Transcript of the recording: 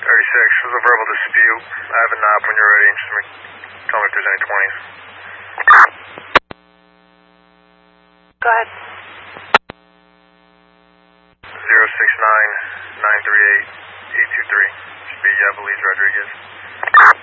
36, there's a verbal dispute. I have a knob when you're ready. Just tell me if there's any 20s. Go ahead. 069-938-823. Should be Belize Rodriguez.